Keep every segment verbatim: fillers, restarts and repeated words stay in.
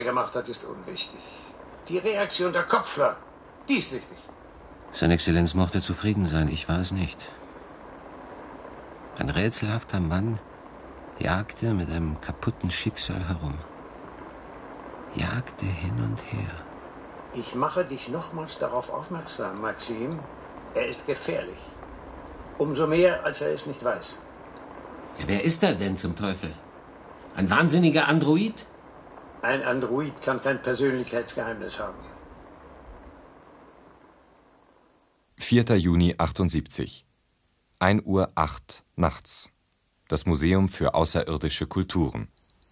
gemacht hat, ist unwichtig. Die Reaktion der Kopfler, die ist wichtig. Seine Exzellenz mochte zufrieden sein, ich war es nicht. Ein rätselhafter Mann jagte mit einem kaputten Schicksal herum. Jagte hin und her. Ich mache dich nochmals darauf aufmerksam, Maxim. Er ist gefährlich. Umso mehr, als er es nicht weiß. Ja, wer ist er denn zum Teufel? Ein wahnsinniger Android? Ein Android kann kein Persönlichkeitsgeheimnis haben. vierter Juni achtundsiebzig. ein Uhr acht nachts. Das Museum für außerirdische Kulturen.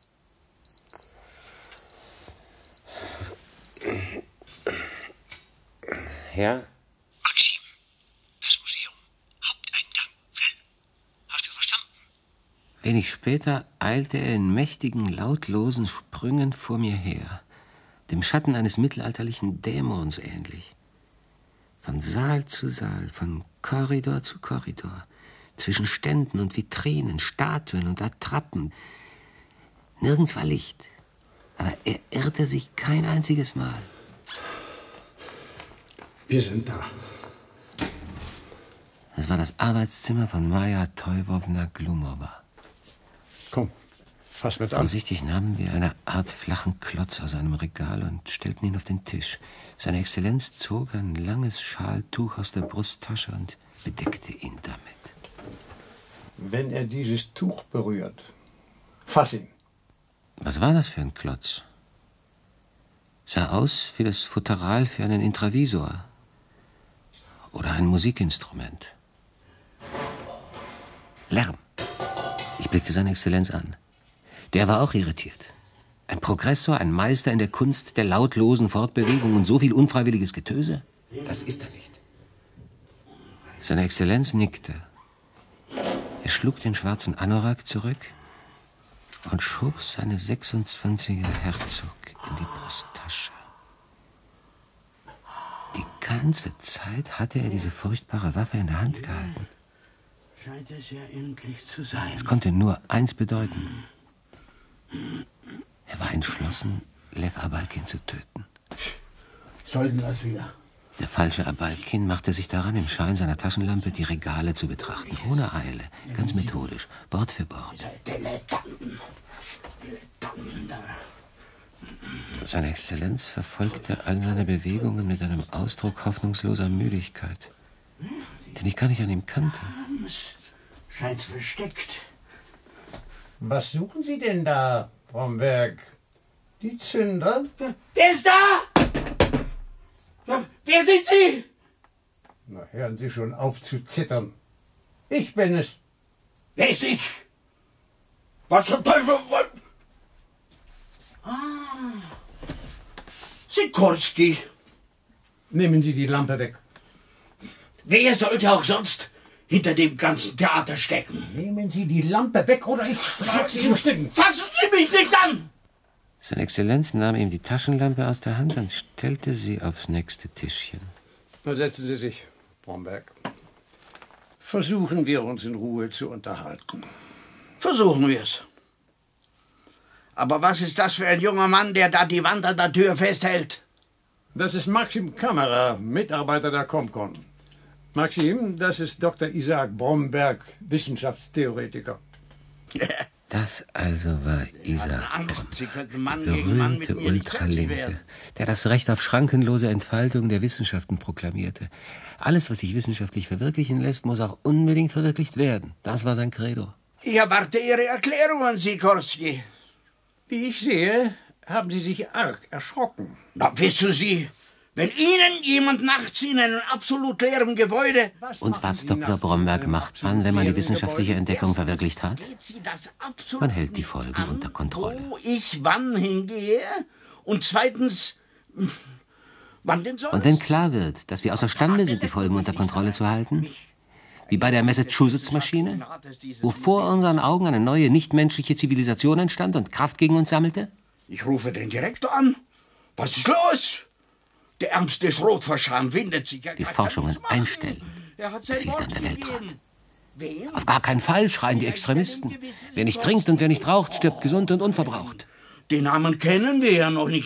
Ja? Maxim, das Museum. Haupteingang. Schnell. Hast du verstanden? Wenig später eilte er in mächtigen, lautlosen Sprüngen vor mir her, dem Schatten eines mittelalterlichen Dämons ähnlich. Von Saal zu Saal, von Korridor zu Korridor, zwischen Ständen und Vitrinen, Statuen und Attrappen. Nirgends war Licht, aber er irrte sich kein einziges Mal. Wir sind da. Es war das Arbeitszimmer von Maja Toivovna Glumova. Komm, fass mit an. Vorsichtig nahmen wir eine Art flachen Klotz aus einem Regal und stellten ihn auf den Tisch. Seine Exzellenz zog ein langes Schaltuch aus der Brusttasche und bedeckte ihn damit. Wenn er dieses Tuch berührt, fass ihn. Was war das für ein Klotz? Sah aus wie das Futteral für einen Intravisor. Oder ein Musikinstrument. Lärm. Ich blickte seine Exzellenz an. Der war auch irritiert. Ein Progressor, ein Meister in der Kunst der lautlosen Fortbewegung und so viel unfreiwilliges Getöse? Das ist er nicht. Seine Exzellenz nickte. Er schlug den schwarzen Anorak zurück und schob seine sechsundzwanziger Herzog in die Brusttasche. Die ganze Zeit hatte er diese furchtbare Waffe in der Hand gehalten. Scheint es ja endlich zu sein. Es konnte nur eins bedeuten. Er war entschlossen, Lev Abalkin zu töten. Sollten wir es wieder? Der falsche Abalkin machte sich daran, im Schein seiner Taschenlampe die Regale zu betrachten. Ohne Eile, ganz methodisch, Wort für Wort. Dilettanten. Dilettanten da. Seine Exzellenz verfolgte all seine Bewegungen mit einem Ausdruck hoffnungsloser Müdigkeit, den ich gar nicht an ihm kannte. Scheint's versteckt. Was suchen Sie denn da, Bromberg? Die Zünder? Wer ist da? Wer sind Sie? Na, hören Sie schon auf zu zittern. Ich bin es. Wer ist ich? Was zum Teufel wollt... Ah. Sikorski. Nehmen Sie die Lampe weg. Wer sollte auch sonst hinter dem ganzen Theater stecken? Nehmen Sie die Lampe weg oder ich schlag Sie im Stücken. Fassen Sie mich nicht an! Seine Exzellenz nahm ihm die Taschenlampe aus der Hand und stellte sie aufs nächste Tischchen. Dann setzen Sie sich, Bromberg. Versuchen wir uns in Ruhe zu unterhalten. Versuchen wir es. Aber was ist das für ein junger Mann, der da die Wand an der Tür festhält? Das ist Maxim Kammerer, Mitarbeiter der Comcon. Maxim, das ist Doktor Isaac Bromberg, Wissenschaftstheoretiker. Das also war Isaac Bromberg, der berühmte Ultralinke, der das Recht auf schrankenlose Entfaltung der Wissenschaften proklamierte. Alles, was sich wissenschaftlich verwirklichen lässt, muss auch unbedingt verwirklicht werden. Das war sein Credo. Ich erwarte Ihre Erklärungen, Sikorski. Wie ich sehe, haben Sie sich arg erschrocken. Na, wissen Sie, wenn Ihnen jemand nachts in einem absolut leeren Gebäude... Und was, Doktor Bromberg, macht man, wenn man die wissenschaftliche Entdeckung verwirklicht hat? Man hält die Folgen unter Kontrolle. Wo ich wann hingehe und zweitens, wann denn sonst? Und wenn klar wird, dass wir außerstande sind, die Folgen unter Kontrolle zu halten, wie bei der Massachusetts-Maschine, wo vor unseren Augen eine neue, nichtmenschliche Zivilisation entstand und Kraft gegen uns sammelte? Ich rufe den Direktor an. Was ist los? Der Ärmste ist rot vor Scham, windet sich. Die Forschungen einstellen, befiehlt dann der Weltrat. Auf gar keinen Fall, schreien die Extremisten. Wer nicht trinkt und wer nicht raucht, stirbt gesund und unverbraucht. Den Namen kennen wir ja noch nicht.